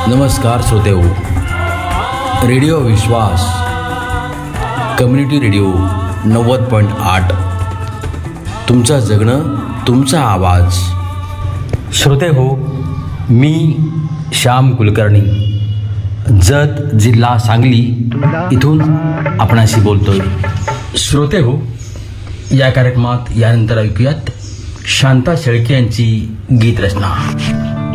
नमस्कार श्रोतेहो, रेडिओ विश्वास community radio 90.8 तुमचं जगणं तुमचा आवाज. श्रोतेहो, मी श्याम कुलकर्णी, जत जिल्हा सांगली इथून आपणाशी बोलतोय. श्रोतेहो, या कार्यक्रमात यानंतर ऐकूयात शांता शेळके यांची गीतरचना.